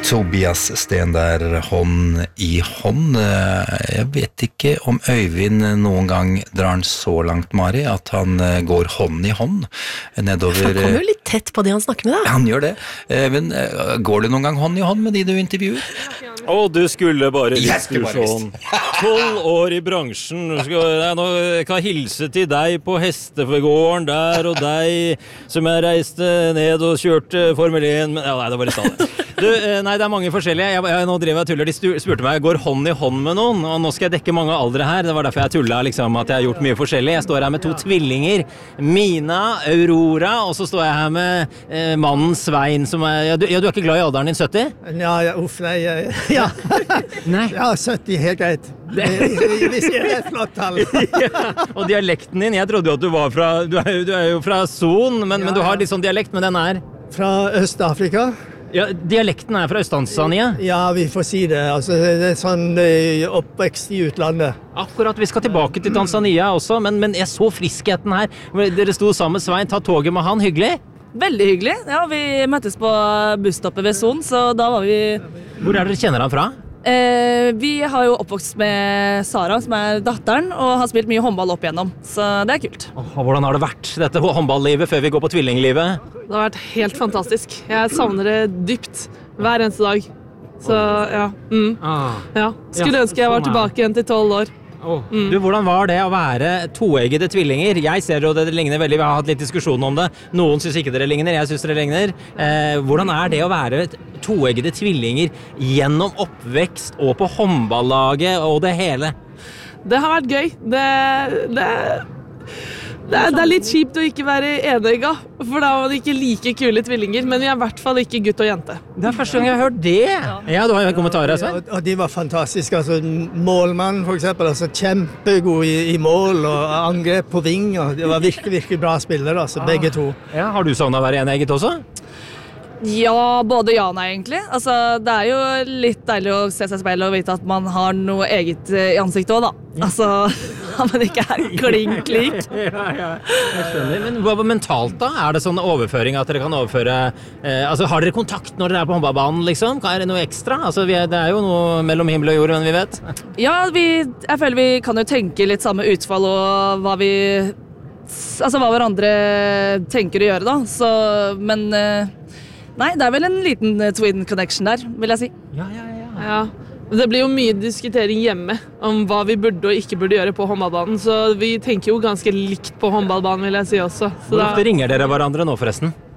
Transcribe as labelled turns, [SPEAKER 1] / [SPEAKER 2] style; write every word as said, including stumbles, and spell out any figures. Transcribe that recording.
[SPEAKER 1] Tobias Sten der, hånd i hånd. Jeg vet ikke om Øyvind noen gang drar han så langt, Mari, at han går hånd i hånd nedover.
[SPEAKER 2] Han kommer jo litt tett på de han snakker med da.
[SPEAKER 1] Han gjør det. Men går du noen gang hånd i hånd med de du intervjuer?
[SPEAKER 3] Å, du skulle bare visst du
[SPEAKER 1] bare
[SPEAKER 3] sånn. Tolv år i bransjen. Jeg kan hilse til deg på hestefegården der og deg som jeg reiste ned og kjørte Formel én. Men, ja, nei, det var litt annet. Du, nei, det er mange forskjellige. Jeg, jeg, nå drev jeg og tuller. De spurte meg, jeg går hånd i hånd med noen, og nå skal jeg dekke mange aldre her. Det var derfor jeg tullet, liksom, at jeg har gjort mye forskjellig. Jeg står her med to tvillinger, Mina, Aurora, og så står jeg her med eh, mannen Svein, som er, ja du, ja, du er ikke glad i alderen din, sytti?
[SPEAKER 4] Ja, ja, uff, nei, ja.
[SPEAKER 3] Nei.
[SPEAKER 4] Ja, sytti, helt greit. Vi skal ha et flott tall.
[SPEAKER 3] Ja, og dialekten din, jeg trodde jo at du var fra, du er, du er jo fra Son, men, ja, men du har litt sånn dialekt, men den er?
[SPEAKER 4] Fra Øst-Afrika.
[SPEAKER 3] Ja, dialekten er fra Øst-Tanzania.
[SPEAKER 4] Ja, vi får si det. Altså, det er sånn eh, oppvekst i utlandet.
[SPEAKER 3] Akkurat, vi skal tilbake til Tanzania også, men, men jeg så friskheten her. Dere sto sammen med Svein, ta toget med han, hyggelig?
[SPEAKER 5] Veldig hyggelig. Ja, vi møttes på busstoppet ved Son, så da var vi...
[SPEAKER 3] Hvor er dere kjenner han fra?
[SPEAKER 5] Eh, vi har jo oppvokst med Sara, som er datteren, og har spilt mye håndball opp igjennom, så det er kult.
[SPEAKER 3] Og hvordan har det vært, dette håndballlivet, før vi går på tvillinglivet?
[SPEAKER 6] Det har vært helt fantastisk. Jeg savner det dypt hver eneste dag. Så ja. Mm.
[SPEAKER 3] Ah.
[SPEAKER 6] ja. Skulle ønske jeg var tilbake igjen til tolv år.
[SPEAKER 3] Oh. Mm. Du, hvordan var det å være toeggede tvillinger? Jeg ser jo det ligner veldig, vi har hatt litt diskusjon om det. Noen synes ikke dere ligner, jeg synes dere ligner. Eh, hvordan er det å være toeggede tvillinger gjennom oppvekst og på håndballaget og det hele?
[SPEAKER 6] Det har vært gøy. Det, det, det, er, det er litt kjipt å ikke være enegga, for da var det ikke like kule tvillinger, men vi er i hvert fall ikke gutt og jente.
[SPEAKER 3] Det er første gang jeg har hørt det. Ja, du har jo en kommentar, Svein.
[SPEAKER 4] Ja, og de var fantastiske. Altså, målmannen for eksempel, altså, kjempegod i, i mål og angrep på ving. Og det var virkelig, virkelig bra spillere, altså, ah. begge to.
[SPEAKER 3] Ja, har du savnet å være enegget også?
[SPEAKER 5] Ja, både ja og nei egentlig. Altså, det er jo litt deilig å se seg i speilet og vite at man har noe eget i ansiktet også, da. Altså, at man ikke er klink lik.
[SPEAKER 3] Ja, ja, jeg skjønner. Men hva mentalt da? Er det sånn overføring at dere kan overføre... Eh, altså, har dere kontakt når dere er på håndballbanen, liksom? Er det noe ekstra? Altså, vi er, det er jo noe mellom himmel og jord, men vi vet.
[SPEAKER 5] Ja, vi, jeg føler vi kan jo tenke litt samme utfall og hva vi... Altså, hva hverandre tenker å gjøre, da. Så, men... Eh, Nei, det er vel en liten twin connection der, vil jeg si.
[SPEAKER 3] Ja, ja, ja.
[SPEAKER 6] ja. Det blir jo mye diskutering hjemme om hva vi burde og ikke burde gjøre på håndballbanen, så vi tenker jo ganske likt på håndballbanen, vil jeg si også. Så
[SPEAKER 3] Hvor ofte da... ringer dere hverandre nå, forresten?